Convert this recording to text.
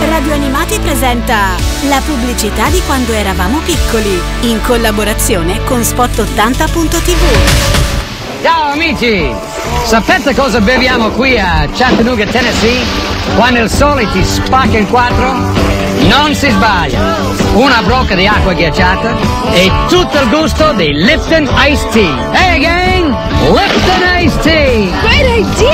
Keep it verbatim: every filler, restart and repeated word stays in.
Radio Animati presenta la pubblicità di quando eravamo piccoli, in collaborazione con Spot ottanta punto tivù. Ciao amici! Sapete cosa beviamo qui a Chattanooga, Tennessee? Quando il sole ti spacca in quattro? Non si sbaglia! Una brocca di acqua ghiacciata e tutto il gusto di Lipton Iced Tea. Hey gang! Lipton Iced Tea! Great idea!